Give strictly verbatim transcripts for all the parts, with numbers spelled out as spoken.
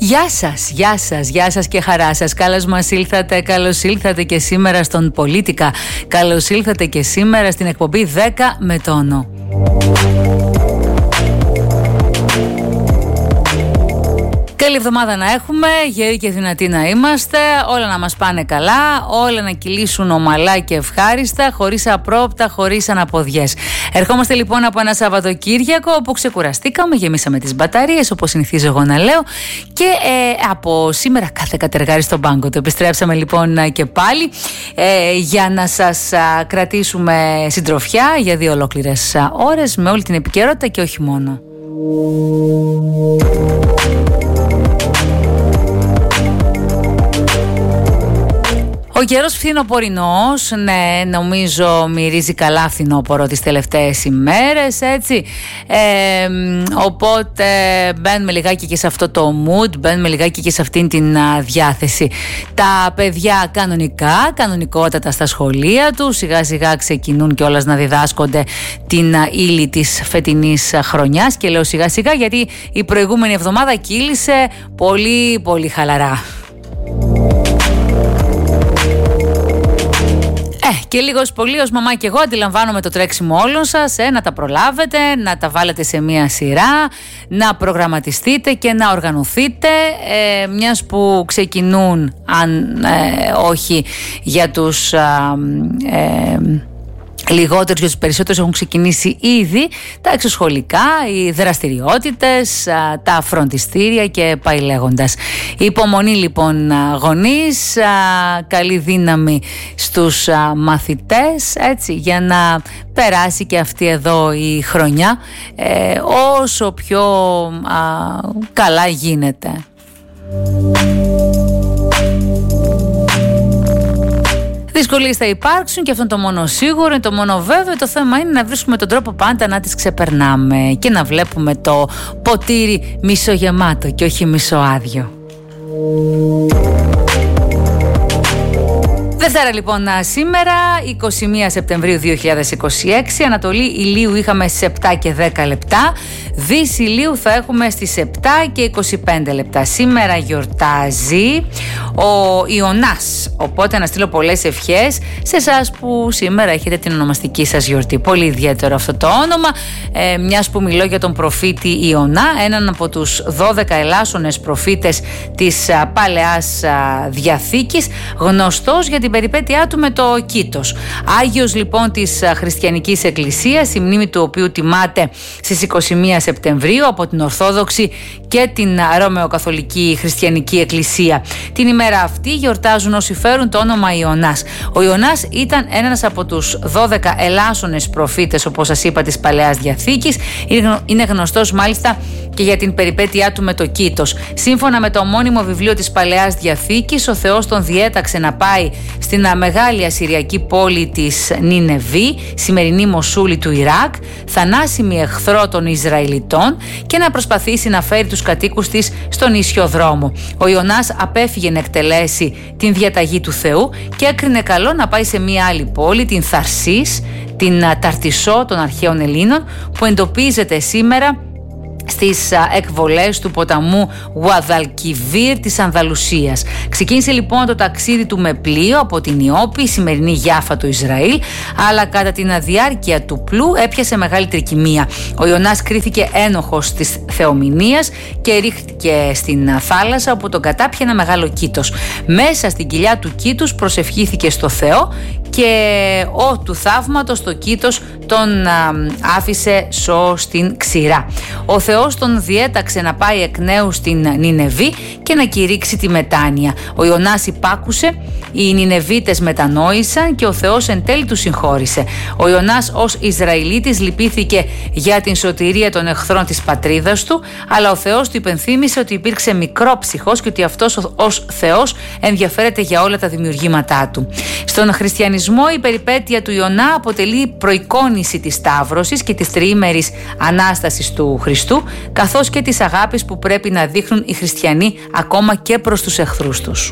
Γεια σας, γεια σας, γεια σας και χαρά σας. Καλώς μας ήλθατε, καλώς ήλθατε και σήμερα στον Πολίτικα. Καλώς ήλθατε και σήμερα στην εκπομπή δέκα με τόνο. Καλή εβδομάδα να έχουμε, γεροί και δυνατοί να είμαστε, όλα να μας πάνε καλά, όλα να κυλήσουν ομαλά και ευχάριστα, χωρίς απρόπτα, χωρίς αναποδιές. Ερχόμαστε λοιπόν από ένα Σαββατοκύριακο όπου ξεκουραστήκαμε, γεμίσαμε τις μπαταρίες όπως συνηθίζω εγώ να λέω και ε, από σήμερα κάθε κατεργάρι στον πάγκο. Το επιστρέψαμε λοιπόν και πάλι ε, για να σας α, κρατήσουμε συντροφιά για δύο ολόκληρες α, ώρες με όλη την επικαιρότητα και όχι μόνο. Ο καιρός φθινοπορεινός, ναι, νομίζω μυρίζει καλά φθινόπορο τις τελευταίες ημέρες, έτσι. Ε, οπότε μπαίνουμε λιγάκι και σε αυτό το mood, μπαίνουμε λιγάκι και σε αυτήν την α, διάθεση. Τα παιδιά κανονικά, κανονικότατα στα σχολεία τους, σιγά σιγά ξεκινούν κιόλας να διδάσκονται την α, ύλη της φετινής α, χρονιάς και λέω σιγά σιγά γιατί η προηγούμενη εβδομάδα κύλησε πολύ πολύ χαλαρά. Ε, και λίγος πολύ ως μαμά και εγώ αντιλαμβάνομαι το τρέξιμο όλων σας, ε, να τα προλάβετε, να τα βάλετε σε μία σειρά, να προγραμματιστείτε και να οργανωθείτε, ε, μιας που ξεκινούν, αν ε, όχι για τους... Ε, ε, λιγότερους και τους περισσότερους έχουν ξεκινήσει ήδη τα εξωσχολικά, οι δραστηριότητες, τα φροντιστήρια και πάει λέγοντας. Υπομονή λοιπόν γονείς, καλή δύναμη στους μαθητές, έτσι, για να περάσει και αυτή εδώ η χρονιά ε, όσο πιο α, καλά γίνεται. Δυσκολίες θα υπάρξουν και αυτό είναι το μόνο σίγουρο, είναι το μόνο βέβαιο. Το θέμα είναι να βρίσκουμε τον τρόπο πάντα να τις ξεπερνάμε και να βλέπουμε το ποτήρι μισογεμάτο και όχι μισοάδιο. Δευτέρα λοιπόν σήμερα, εικοστή πρώτη Σεπτεμβρίου δύο χιλιάδες είκοσι έξι, Ανατολή ηλίου είχαμε στις επτά και δέκα λεπτά, Δύση ηλίου θα έχουμε στις επτά και είκοσι πέντε λεπτά. Σήμερα γιορτάζει ο Ιωνάς, οπότε να στείλω πολλές ευχές σε εσάς που σήμερα έχετε την ονομαστική σας γιορτή. Πολύ ιδιαίτερο αυτό το όνομα, ε, μιας που μιλώ για τον προφήτη Ιωνά, έναν από τους δώδεκα ελάσσονες προφήτες της α, Παλαιάς α, Διαθήκης, γνωστός για την περιπέτειά του με το Κήτος. Άγιος λοιπόν της Χριστιανικής Εκκλησίας, η μνήμη του οποίου τιμάται στις εικοστή πρώτη Σεπτεμβρίου από την Ορθόδοξη και την Ρωμαιοκαθολική Χριστιανική Εκκλησία. Την ημέρα αυτή γιορτάζουν όσοι φέρουν το όνομα Ιωνάς. Ο Ιωνάς ήταν ένας από τους δώδεκα ελάσσονες προφήτες, όπως σας είπα, της Παλαιάς Διαθήκης. Είναι γνωστός μάλιστα και για την περιπέτειά του με το Κήτος. Σύμφωνα με το ομώνυμο βιβλίο της Παλαιάς Διαθήκης, ο Θεός τον διέταξε να πάει στην μεγάλη ασσυριακή πόλη της Νινεβή, σημερινή Μοσούλη του Ιράκ, θανάσιμη εχθρό των Ισραηλιτών, και να προσπαθήσει να φέρει τους κατοίκους της στον ίσιο δρόμο. Ο Ιωνάς απέφυγε να εκτελέσει την διαταγή του Θεού και έκρινε καλό να πάει σε μία άλλη πόλη, την Θαρσής, την Ταρτισσό των αρχαίων Ελλήνων, που εντοπίζεται σήμερα στις εκβολές του ποταμού Γουαδαλκιβίρ της Ανδαλουσίας. Ξεκίνησε λοιπόν το ταξίδι του με πλοίο από την Ιώπη, σημερινή Γιάφα του Ισραήλ, αλλά κατά την διάρκεια του πλού έπιασε μεγάλη τρικυμία. Ο Ιωνάς κρίθηκε ένοχος της θεομηνίας και ρίχτηκε στην θάλασσα, όπου τον κατάπιε ένα μεγάλο κήτος. Μέσα στην κοιλιά του κήτους προσευχήθηκε στο Θεό και ο του θαύματος το κήτος τον α, άφησε σω στην ξηρά. Ο Θεός τον διέταξε να πάει εκ νέου στην Νινεβή και να κηρύξει τη μετάνοια. Ο Ιωνάς υπάκουσε, οι Νινεβίτες μετανόησαν και ο Θεός εν τέλει τους συγχώρησε. Ο Ιωνάς ως Ισραηλίτης λυπήθηκε για την σωτηρία των εχθρών της πατρίδας του, αλλά ο Θεός του υπενθύμησε ότι υπήρξε μικρόψυχος και ότι αυτός ως Θεός ενδιαφέρεται για όλα τα δημιουργήματά του. Στον χριστιανισμό η περιπέτεια του Ιωνά αποτελεί προεικόνηση της Σταύρωσης και της τριήμερης Ανάστασης του Χριστού, καθώς και της αγάπης που πρέπει να δείχνουν οι χριστιανοί ακόμα και προς τους εχθρούς τους.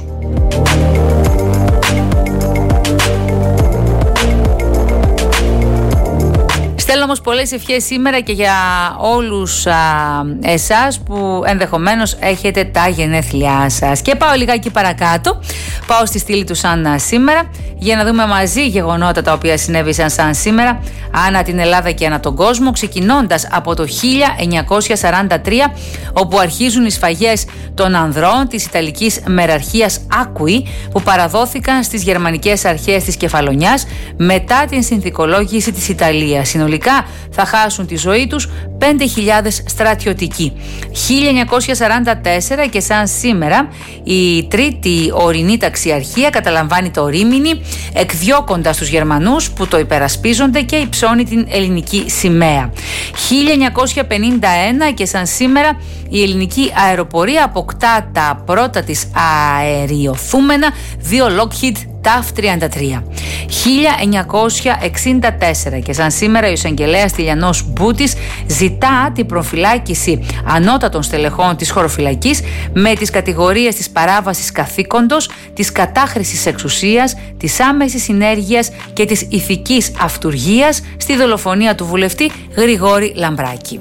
Στέλνω όμως πολλές ευχές σήμερα και για όλους α, εσάς που ενδεχομένως έχετε τα γενέθλιά σας. Και πάω λιγάκι παρακάτω, πάω στη στήλη του σαν σήμερα, για να δούμε μαζί γεγονότα τα οποία συνέβησαν σαν σήμερα ανά την Ελλάδα και ανά τον κόσμο, ξεκινώντας από το χίλια εννιακόσια σαράντα τρία, όπου αρχίζουν οι σφαγές των ανδρών της Ιταλικής μεραρχίας Άκουη, που παραδόθηκαν στις γερμανικές αρχές της Κεφαλονιάς μετά την συνθηκολόγηση της Ιταλίας. Συνολικά θα χάσουν τη ζωή τους πέντε χιλιάδες στρατιωτικοί. χίλια εννιακόσια σαράντα τέσσερα και σαν σήμερα η τρίτη ορεινή ταξιαρχία καταλαμβάνει το Ρήμινι, εκδιώκοντας τους Γερμανούς που το υπερασπίζονται και υψώνει την ελληνική σημαία. χίλια εννιακόσια πενήντα ένα και σαν σήμερα η ελληνική αεροπορία αποκτά τα πρώτα της αεριοθούμενα δύο Lockheed ταφ τριάντα τρία. χίλια εννιακόσια εξήντα τέσσερα και σαν σήμερα ο εισαγγελέας Τηλιανός Μπούτης ζητά την προφυλάκηση ανώτατων στελεχών της χωροφυλακής με τις κατηγορίες της παράβασης καθήκοντος, της κατάχρησης εξουσίας, της άμεσης συνέργειας και της ηθικής αυτουργίας στη δολοφονία του βουλευτή Γρηγόρη Λαμπράκη.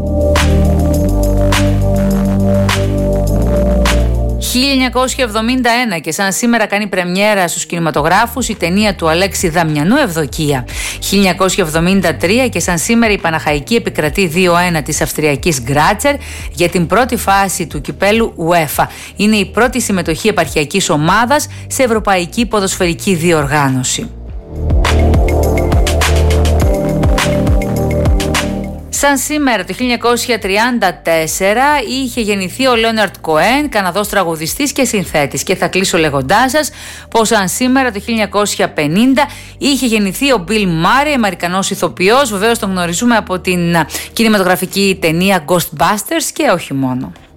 χίλια εννιακόσια εβδομήντα ένα και σαν σήμερα κάνει πρεμιέρα στους κινηματογράφους η ταινία του Αλέξη Δαμιανού Ευδοκία. χίλια εννιακόσια εβδομήντα τρία και σαν σήμερα η Παναχαϊκή επικρατεί δύο ένα της Αυστριακής Γκράτσερ για την πρώτη φάση του κυπέλου UEFA. Είναι η πρώτη συμμετοχή επαρχιακής ομάδας σε ευρωπαϊκή ποδοσφαιρική διοργάνωση. Σαν σήμερα το χίλια εννιακόσια τριάντα τέσσερα είχε γεννηθεί ο Λέοναρντ Κοέν, Καναδός τραγουδιστής και συνθέτης. Και θα κλείσω λέγοντάς σας πως σαν σήμερα το χίλια εννιακόσια πενήντα είχε γεννηθεί ο Μπιλ Μάρεϊ, Αμερικανός ηθοποιός. Βεβαίως τον γνωρίζουμε από την κινηματογραφική ταινία Ghostbusters και όχι μόνο.